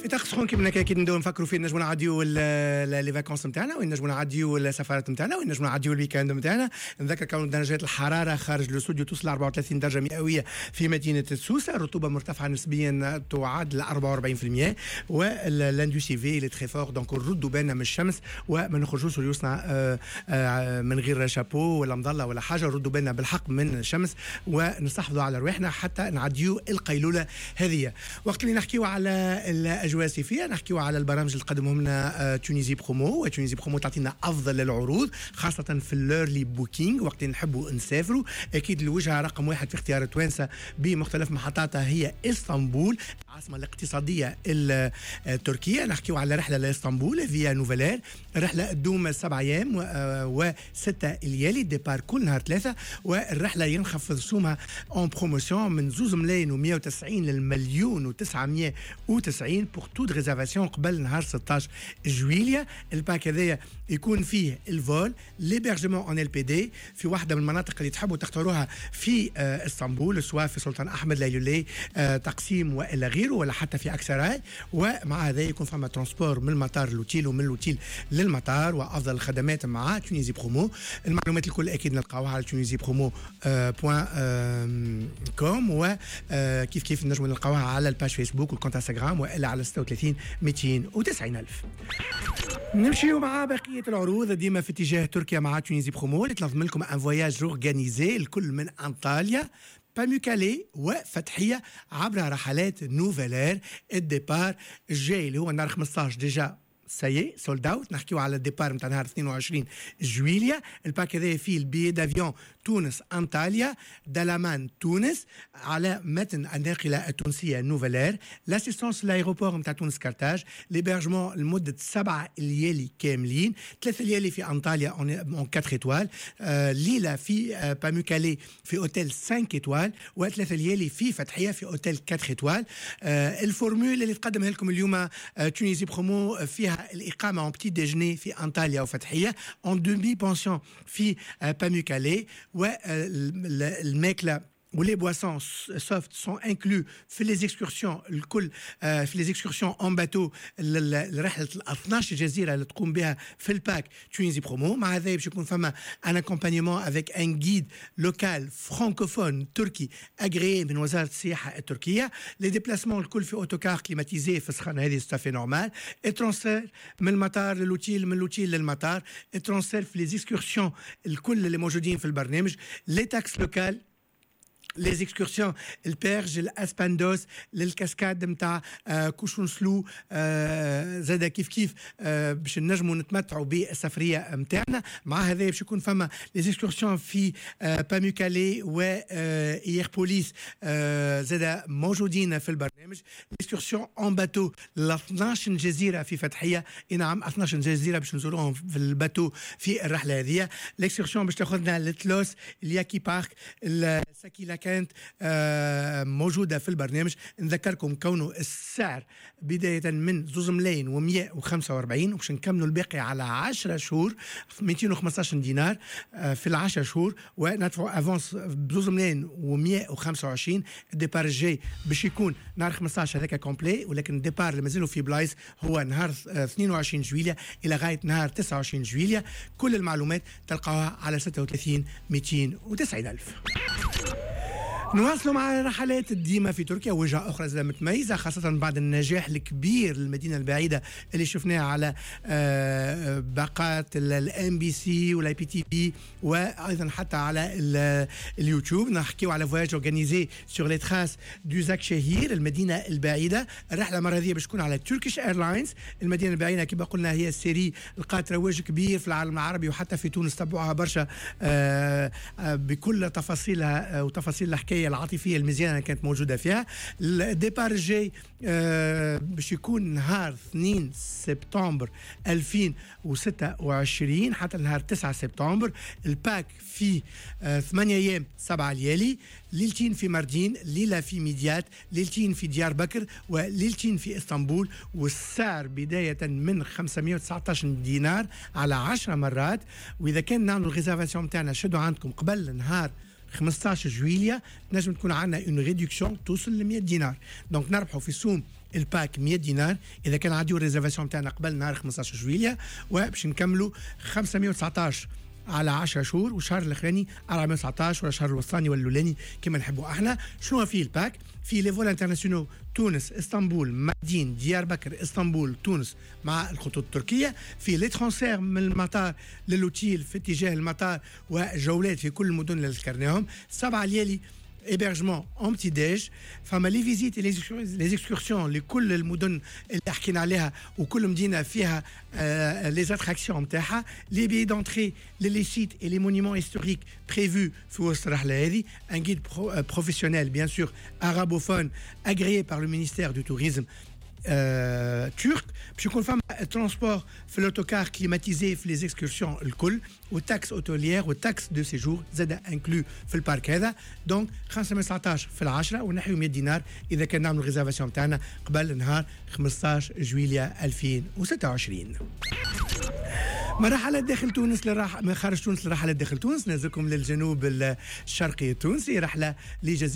يطقس سخون كيما اكيد ندو نفكروا فيه نجموا نعديو لي فاكونس نتاعنا وين نجموا نعديو السفرات نتاعنا وين نجموا نعديو الويكاند نتاعنا. نذكر كون درجات الحراره خارج الاستوديو توصل 34 درجه مئويه في مدينه سوسه، الرطوبه مرتفعه نسبيا تعادل 44%، والاندوسي في اللي تري فور دونك نردوا بالنا من الشمس وما نخرجوش ريوسنا من غير شابو ولا مظله ولا حاجه، نردوا بالنا بالحق من الشمس ونستحفظوا على رواحنا حتى نعديو القيلوله هذه. وقت اللي نحكيو على الاجواء الصيفيه نحكيو على البرامج اللي قدمهم لنا تونيزي برومو، وتونيزي برومو تعطينا افضل العروض خاصه في الليرلي بوكينج وقت اللي نحبوا نسافروا. اكيد الوجهه رقم واحد في اختيار التوانسه بمختلف محطاتها هي اسطنبول العاصمه الاقتصاديه التركيه. نحكيو على رحله لاسطنبول فيا نوفيلير، رحله تدوم 7 ايام و6 ليالي، ديبار كل نهار 3، والرحله ينخفض سومها اون بروموسيون من 2,190 للمليون و990 بور تو ريزرفاسيون قبل نهار 16 جويليا. الباك هذايا يكون فيه الفول ليبرجمون اون ال بي دي في واحده من المناطق اللي تحبوا تختاروها في اسطنبول، سواء في سلطان احمد ليلولي تقسيم والا غيره ولا حتى في اكسراي. ومع هذا يكون فما ترانسبور من المطار للوتيل ومن الوتيل للمطار وافضل الخدمات مع تونيزي برومو. المعلومات الكل اكيد نلقاوها على تونيزي برومو .com وكيف كيف نجموا نلقاوها على الباج فيسبوك والكونت انستغرام والا على 36 290 ألف. نمشيو مع بقية العروض ديما في اتجاه تركيا مع تونيزي برومو اللي تنظم لكم ان فواياج اورغانيزي الكل من انطاليا باموكالي وفتحية عبر رحلات نوفيلير. الديبار الجاي اللي هو نهار 15 ديجا سايي سولد اوت، نحكيو على الديبار نتاع نهار 22 جويليا. الباك هذا فيه البي دافيون تونس انطاليا دلامان تونس على متن الناقله التونسيه نوفيلير، لاسيستونس لايروبور نتاع تونس كارتاج، ليبرجمون لمده 7 ليالي كاملين، 3 ليالي في انطاليا اون 4 ايتوال، ليله في باموكالي في اوتيل 5 ايتوال، و3 ليالي في فتحيه في اوتيل 4 ايتوال. الفورمول اللي تقدمها لكم اليوم تونيزي برومو فيها الإقامة en petit déjeuner في أنطاليا وفتحية en demi pension في باموكالي، والماكلة ولي بواسون سوفت سون انكلو في لي اكسكورسيون الكل، في لي اكسكورسيون اون باتو رحله 12 جزيره اللي تقوم بها في الباك تونيزي برومو. مع هذا باش يكون فما ان اكومبانيمون افيك ان جيد لوكال فرانكوفون تركي اغريي من وزاره السياحه التركيه. لي ديبلاسمون الكل في اوتوكار كليماتيزي في السخانه هذه ستافي نورمال، الترانسفير من المطار للوتيل من الوتيل للمطار، الترانسفير في لي اكسكورسيون الكل اللي موجودين في البرنامج، لي تاكس لوكال، لي اكسكورسيون البيرج الاسباندوس للكاسكاد نتاع كوشونسلو، زاد كيف كيف باش نجموا نتمتعوا بالسفريه نتاعنا. مع هذا باش يكون فما لي اكسكورسيون في باموكالي و ايربوليس زاد موجودين في البرنامج، الاكسكورسيون اون باتو ل 12 جزيره في فتحيه، نعم 12 جزيره باش نزوروهم في الباتو في الرحله هذه. الاكسكورسيون باش تاخذنا لتلوس الياكي بارك الساكيلا كانت موجودة في البرنامج. نذكركم كونه السعر بداية من 2,145 وباش نكملوا الباقي على 10 شهور 215 دينار في ال10 شهور، وندفعوا افونس ب 2,125. الديبار الجاي باش يكون نهار 15 هذاك كومبلي، ولكن الديبار اللي مازالوا في بلايص هو نهار 22 جويليا الى غاية نهار 29 جويليا. كل المعلومات تلقاوها على 36 290 ألف. نواصلوا مع رحلات ديما في تركيا، وجهة أخرى زي متميزة خاصة بعد النجاح الكبير للمدينة البعيدة اللي شفناها على باقات الام بي سي والاي بي تي بي وأيضا حتى على اليوتيوب. نحكيو على فواياج اورغانيزي سور لي تراس دو زاك شهير المدينة البعيدة. الرحلة المرة هذه باش تكون على تركيش ايرلاينز. المدينة البعيدة كما قلنا هي السيري لقات رواج كبير في العالم العربي وحتى في تونس تبعوها برشا بكل تفاصيلها وتفاصيل الحكاية العاطفية المزيانة كانت موجودة فيها. الديبار الجاي باش يكون نهار 2 سبتمبر 2026 حتى نهار 9 سبتمبر. الباك فيه 8 أيام 7 ليالي، ليلتين في ماردين، ليلة في ميديات، ليلتين في ديار بكر وليلتين في اسطنبول، والسعر بداية من 519 دينار على 10 مرات. وإذا كان نعملوا الريزرفاسيون متاعنا شدوا عندكم قبل نهار 15 جويليا نجم تكون عندنا اون ريدكسيون توصل ل 100 دينار. دونك نربحوا في السوم الباك 100 دينار اذا كان عنديو الريزرفاسيون تاعنا قبل نهار 15 جويليا، وباش نكملوا 519 على 10 شهور، والشهر الاخراني 419 ولا الشهر الوسطاني ولا الاولاني كما نحبوا احنا. شنو فيه الباك؟ في لي فول انترناسيونال تونس اسطنبول مدين ديار بكر اسطنبول تونس مع الخطوط التركيه، في لي ترانسفير من المطار للوتيل في اتجاه المطار وجولات في كل المدن اللي ذكرناهم، 7 ليالي hébergement en petit déj. فما لي فيزيت لي اكسكورسيون لكل المدن اللي حكينا عليها وكل مدينه فيها لي اتراكسيون نتاعها، لي بي دونتري لي سيت اي لي مونيمون هيستوريك بريفو في وسط الرحله هذه. ان جيد بروفيسيونيل بيان سور arabophone agréé par le ministère du tourisme ترك. باش يكون فما ترونسبور في الاوتوكار كليماتيزي في لي اكسكورسيون الكل، والتاكس اوتوليير والتاكس دو سيجور زاد انكلو في البارك هذا. دونك 519 في العشرة ونحيو 100 دينار اذا كان نعملوا ريزرفاسيون تاعنا قبل نهار 15 جويليا 2026. مرحلة داخل تونس من خارج تونس لرحلة داخل تونس، نازلكم للجنوب الشرقي التونسي، رحلة لجزيرة